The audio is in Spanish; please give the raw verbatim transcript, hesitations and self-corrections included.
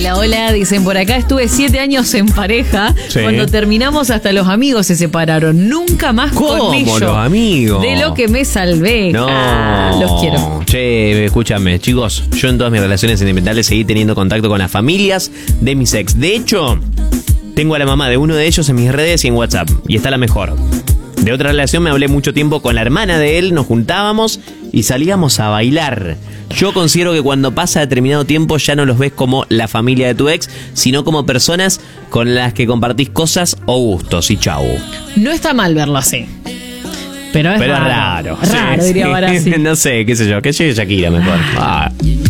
Hola, hola, dicen por acá, estuve siete años en pareja. Sí. Cuando terminamos hasta los amigos se separaron. Nunca más ¿Cómo colmillo. los amigos? De lo que me salvé. No, Ah, los quiero. Che, escúchame, chicos, yo en todas mis relaciones sentimentales seguí teniendo contacto con las familias de mis ex. De hecho, tengo a la mamá de uno de ellos en mis redes y en WhatsApp, y está la mejor. De otra relación me hablé mucho tiempo con la hermana de él, nos juntábamos y salíamos a bailar. Yo considero que cuando pasa determinado tiempo ya no los ves como la familia de tu ex, sino como personas con las que compartís cosas o gustos, y chau. No está mal verlo así. Pero es Pero es raro. raro. Raro, Sí, diría sí. Barassi. No sé, qué sé yo, que llegue Shakira mejor. Ah.